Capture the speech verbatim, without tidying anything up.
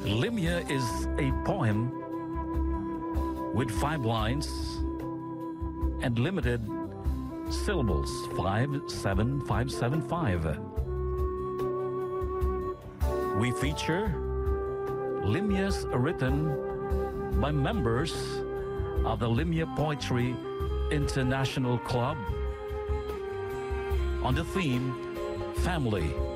Limia is a poem with five lines and limited syllables, five, seven, five, seven, five. We feature Limias written by members of the Limia Poetry International Club on the theme Family.